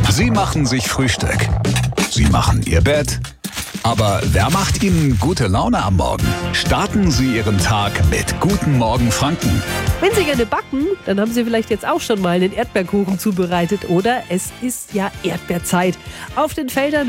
Sie machen sich Frühstück. Sie machen Ihr Bett. Aber wer macht Ihnen gute Laune am Morgen? Starten Sie Ihren Tag mit Guten Morgen Franken. Wenn Sie gerne backen, dann haben Sie vielleicht jetzt auch schon mal einen Erdbeerkuchen zubereitet, oder? Es ist ja Erdbeerzeit. Auf den Feldern